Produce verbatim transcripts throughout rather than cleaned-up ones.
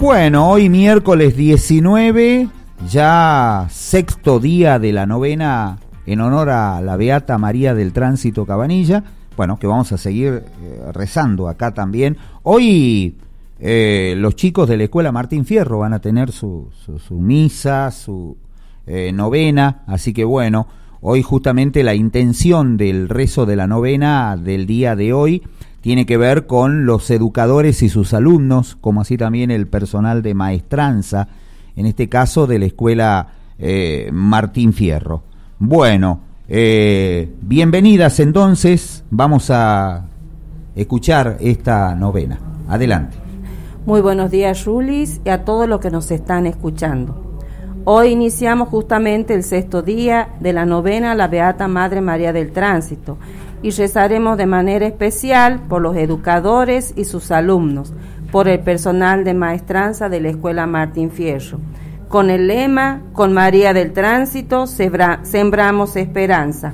Bueno, hoy miércoles diecinueve, ya sexto día de la novena en honor a la Beata María del Tránsito Cabanilla. Bueno, que vamos a seguir eh, rezando acá también. Hoy eh, los chicos de la Escuela Martín Fierro van a tener su, su, su misa, su eh, novena, así que bueno, hoy justamente la intención del rezo de la novena del día de hoy tiene que ver con los educadores y sus alumnos, como así también el personal de maestranza, en este caso de la Escuela eh, Martín Fierro. Bueno, eh, bienvenidas entonces, vamos a escuchar esta novena. Adelante. Muy buenos días, Julis, y a todos los que nos están escuchando. Hoy iniciamos justamente el sexto día de la novena a la Beata Madre María del Tránsito y rezaremos de manera especial por los educadores y sus alumnos, por el personal de maestranza de la Escuela Martín Fierro, con el lema: con María del Tránsito sembra, sembramos esperanza.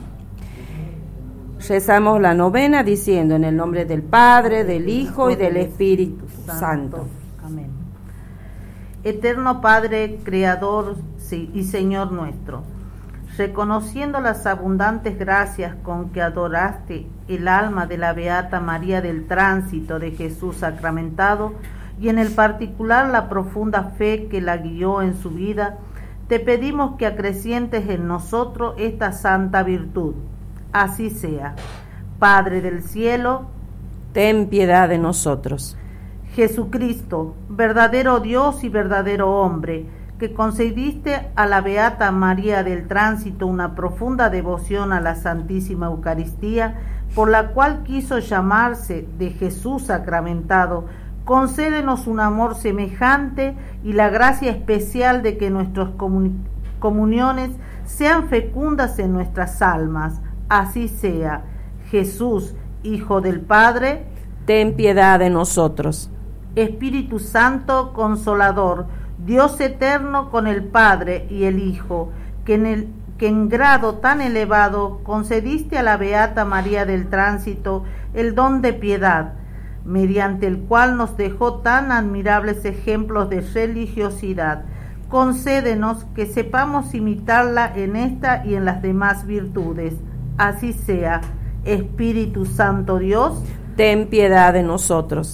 Rezamos la novena diciendo: en el nombre del Padre, del Hijo y del Espíritu Santo. Amén. Eterno Padre, Creador y Señor nuestro, reconociendo las abundantes gracias con que adoraste el alma de la Beata María del Tránsito de Jesús sacramentado, y en el particular la profunda fe que la guió en su vida, te pedimos que acrecientes en nosotros esta santa virtud. Así sea. Padre del cielo, ten piedad de nosotros. Jesucristo, verdadero Dios y verdadero hombre, que concediste a la Beata María del Tránsito una profunda devoción a la Santísima Eucaristía, por la cual quiso llamarse de Jesús sacramentado, concédenos un amor semejante y la gracia especial de que nuestras comun- comuniones sean fecundas en nuestras almas. Así sea. Jesús, Hijo del Padre, ten piedad de nosotros. Espíritu Santo, Consolador, Dios eterno con el Padre y el Hijo, que en, el, que en grado tan elevado concediste a la Beata María del Tránsito el don de piedad, mediante el cual nos dejó tan admirables ejemplos de religiosidad. Concédenos que sepamos imitarla en esta y en las demás virtudes. Así sea. Espíritu Santo Dios, ten piedad de nosotros.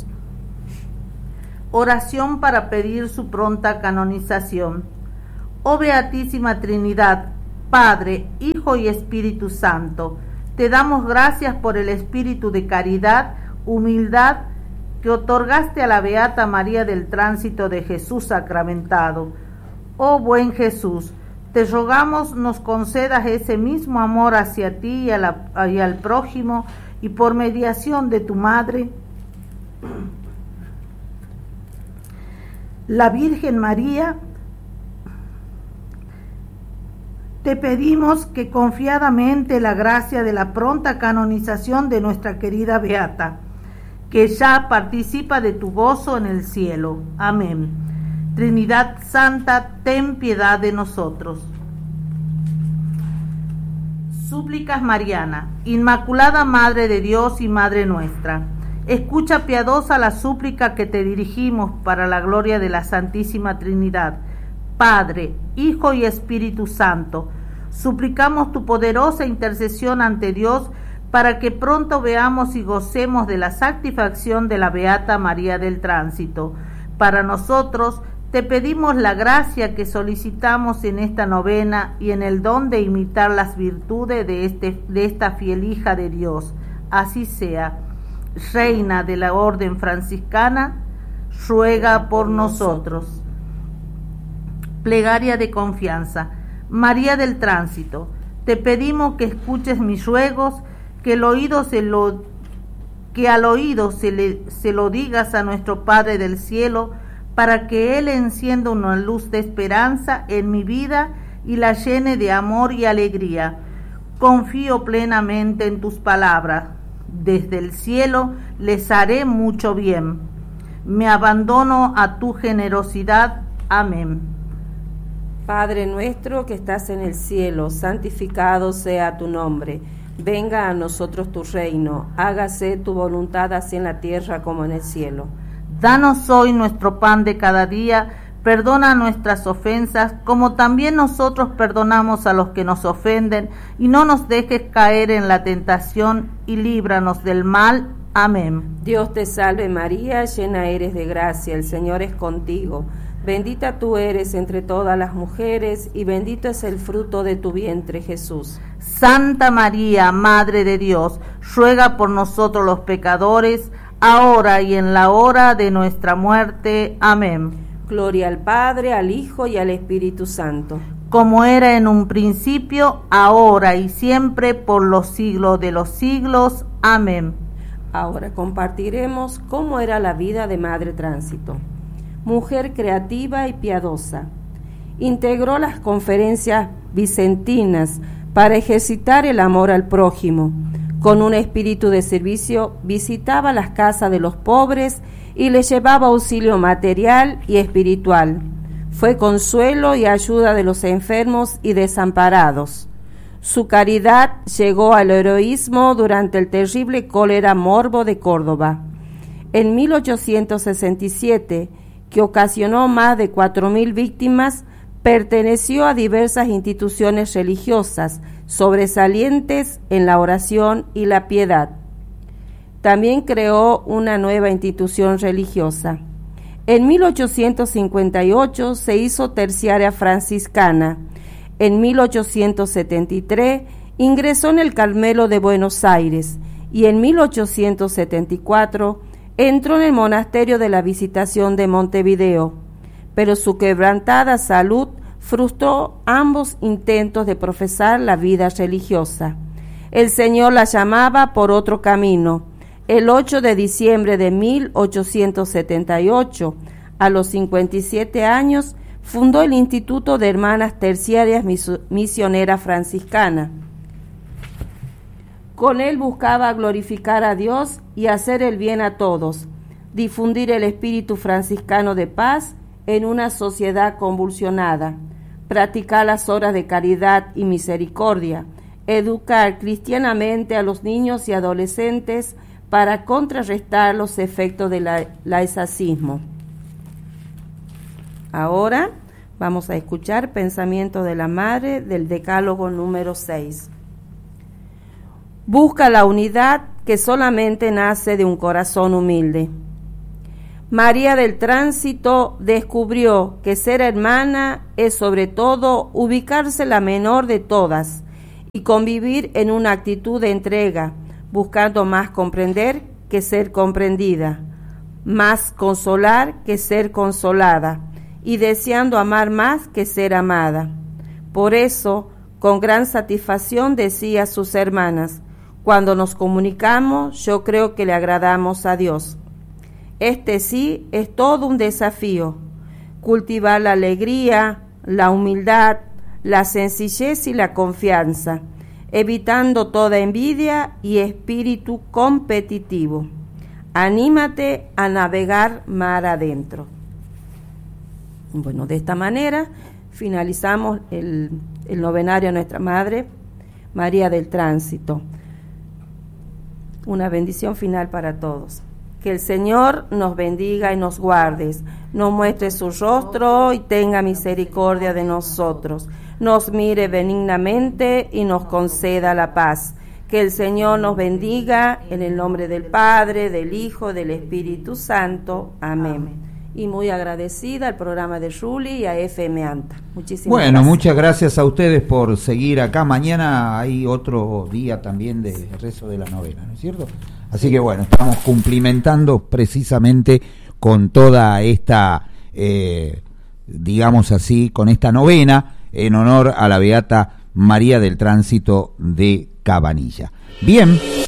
Oración para pedir su pronta canonización. Oh Beatísima Trinidad, Padre, Hijo y Espíritu Santo, te damos gracias por el espíritu de caridad, humildad que otorgaste a la Beata María del Tránsito de Jesús sacramentado. Oh buen Jesús, te rogamos nos concedas ese mismo amor hacia ti y, a la, y al prójimo, y por mediación de tu Madre, la Virgen María, te pedimos que confiadamente la gracia de la pronta canonización de nuestra querida Beata, que ya participa de tu gozo en el cielo. Amén. Trinidad Santa, ten piedad de nosotros. Súplicas Mariana. Inmaculada Madre de Dios y Madre nuestra, escucha piadosa la súplica que te dirigimos para la gloria de la Santísima Trinidad, Padre, Hijo y Espíritu Santo. Suplicamos tu poderosa intercesión ante Dios para que pronto veamos y gocemos de la satisfacción de la Beata María del Tránsito. Para nosotros, te pedimos la gracia que solicitamos en esta novena y en el don de imitar las virtudes de, este, de esta fiel hija de Dios. Así sea. Reina de la Orden Franciscana, ruega por nosotros. Plegaria de confianza. María del Tránsito, te pedimos que escuches mis ruegos, que el oído se lo, que al oído se, le, se lo digas a nuestro Padre del cielo, para que Él encienda una luz de esperanza en mi vida y la llene de amor y alegría. Confío plenamente en tus palabras. Desde el cielo les haré mucho bien. Me abandono a tu generosidad. Amén. Padre nuestro que estás en el cielo, santificado sea tu nombre. Venga a nosotros tu reino. Hágase tu voluntad así en la tierra como en el cielo. Danos hoy nuestro pan de cada día, perdona nuestras ofensas, como también nosotros perdonamos a los que nos ofenden, y no nos dejes caer en la tentación, y líbranos del mal. Amén. Dios te salve María, llena eres de gracia, el Señor es contigo. Bendita tú eres entre todas las mujeres, y bendito es el fruto de tu vientre, Jesús. Santa María, Madre de Dios, ruega por nosotros los pecadores, ahora y en la hora de nuestra muerte. Amén. Gloria al Padre, al Hijo y al Espíritu Santo. Como era en un principio, ahora y siempre, por los siglos de los siglos. Amén. Ahora compartiremos cómo era la vida de Madre Tránsito. Mujer creativa y piadosa. Integró las conferencias vicentinas para ejercitar el amor al prójimo. Con un espíritu de servicio visitaba las casas de los pobres y les llevaba auxilio material y espiritual. Fue consuelo y ayuda de los enfermos y desamparados. Su caridad llegó al heroísmo durante el terrible cólera morbo de Córdoba. En mil ochocientos sesenta y siete, que ocasionó más de cuatro mil víctimas, perteneció a diversas instituciones religiosas sobresalientes en la oración y la piedad. También creó una nueva institución religiosa. En mil ochocientos cincuenta y ocho se hizo terciaria franciscana. En mil ochocientos setenta y tres ingresó en el Carmelo de Buenos Aires y en mil ochocientos setenta y cuatro entró en el monasterio de la Visitación de Montevideo, pero su quebrantada salud frustró ambos intentos de profesar la vida religiosa. El Señor la llamaba por otro camino. El ocho de diciembre de mil ochocientos setenta y ocho, a los cincuenta y siete años, fundó el Instituto de Hermanas Terciarias Misioneras Franciscanas. Con él buscaba glorificar a Dios y hacer el bien a todos, difundir el espíritu franciscano de paz en una sociedad convulsionada, practicar las obras de caridad y misericordia, educar cristianamente a los niños y adolescentes para contrarrestar los efectos del la, laicismo. Ahora vamos a escuchar Pensamiento de la Madre del Decálogo número seis. Busca la unidad que solamente nace de un corazón humilde. María del Tránsito descubrió que ser hermana es sobre todo ubicarse la menor de todas y convivir en una actitud de entrega, buscando más comprender que ser comprendida, más consolar que ser consolada, y deseando amar más que ser amada. Por eso, con gran satisfacción decía a sus hermanas: cuando nos comunicamos, yo creo que le agradamos a Dios. Este sí es todo un desafío: cultivar la alegría, la humildad, la sencillez y la confianza, evitando toda envidia y espíritu competitivo. Anímate a navegar mar adentro. Bueno, de esta manera finalizamos el, el novenario a nuestra Madre María del Tránsito. Una bendición final para todos. Que el Señor nos bendiga y nos guarde, nos muestre su rostro y tenga misericordia de nosotros, nos mire benignamente y nos conceda la paz. Que el Señor nos bendiga en el nombre del Padre, del Hijo, del Espíritu Santo. Amén. Y muy agradecida al programa de Juli y a F M ANTA. Muchísimas bueno, gracias. Muchas gracias a ustedes por seguir acá. Mañana hay otro día también de rezo de la novena, ¿no es cierto? Así que bueno, estamos cumplimentando precisamente con toda esta, eh, digamos así, con esta novena en honor a la Beata María del Tránsito de Cabanilla. Bien.